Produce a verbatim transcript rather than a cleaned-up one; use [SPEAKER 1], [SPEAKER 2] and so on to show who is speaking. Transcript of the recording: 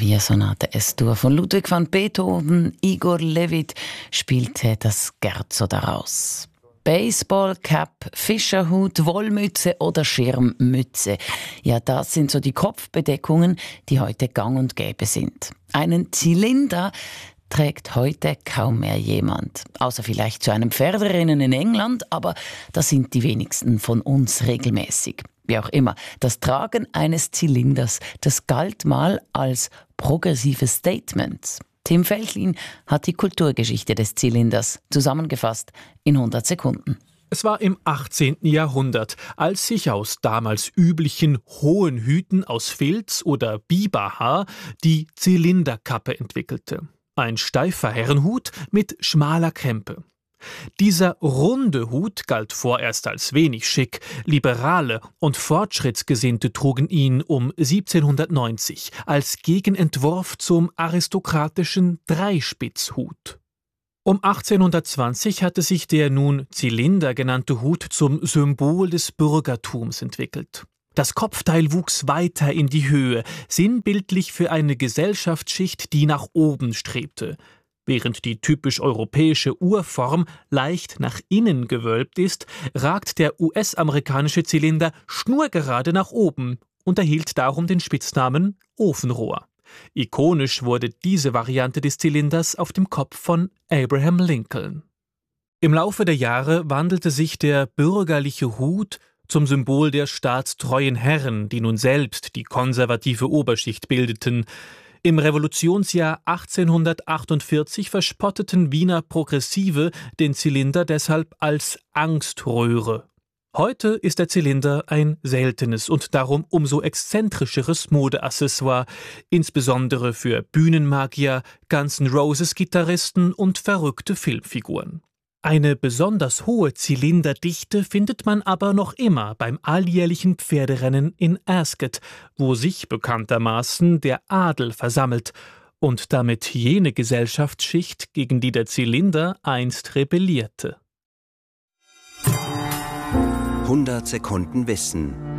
[SPEAKER 1] Klaviersonate S-Dur von Ludwig van Beethoven. Igor Levit spielte das Scherzo daraus. Baseballcap, Fischerhut, Wollmütze oder Schirmmütze. Ja, das sind so die Kopfbedeckungen, die heute gang und gäbe sind. Einen Zylinder trägt heute kaum mehr jemand. Außer vielleicht zu einem Pferderennen in England, aber das sind die wenigsten von uns regelmäßig. Wie auch immer, das Tragen eines Zylinders, das galt mal als progressives Statement. Tim Felchlin hat die Kulturgeschichte des Zylinders zusammengefasst in hundert Sekunden.
[SPEAKER 2] Es war im achtzehnten Jahrhundert, als sich aus damals üblichen hohen Hüten aus Filz oder Biberhaar die Zylinderkappe entwickelte. Ein steifer Herrenhut mit schmaler Krempe. Dieser runde Hut galt vorerst als wenig schick. Liberale und Fortschrittsgesinnte trugen ihn um siebzehnhundertneunzig als Gegenentwurf zum aristokratischen Dreispitzhut. Um achtzehnhundertzwanzig hatte sich der nun Zylinder genannte Hut zum Symbol des Bürgertums entwickelt. Das Kopfteil wuchs weiter in die Höhe, sinnbildlich für eine Gesellschaftsschicht, die nach oben strebte. Während die typisch europäische Urform leicht nach innen gewölbt ist, ragt der U S-amerikanische Zylinder schnurgerade nach oben und erhielt darum den Spitznamen Ofenrohr. Ikonisch wurde diese Variante des Zylinders auf dem Kopf von Abraham Lincoln. Im Laufe der Jahre wandelte sich der bürgerliche Hut zum Symbol der staatstreuen Herren, die nun selbst die konservative Oberschicht bildeten. Im Revolutionsjahr achtzehnhundertachtundvierzig verspotteten Wiener Progressive den Zylinder deshalb als Angströhre. Heute ist der Zylinder ein seltenes und darum umso exzentrischeres Modeaccessoire, insbesondere für Bühnenmagier, Guns N' Roses-Gitarristen und verrückte Filmfiguren. Eine besonders hohe Zylinderdichte findet man aber noch immer beim alljährlichen Pferderennen in Ascot, wo sich bekanntermaßen der Adel versammelt und damit jene Gesellschaftsschicht, gegen die der Zylinder einst rebellierte.
[SPEAKER 3] hundert Sekunden Wissen.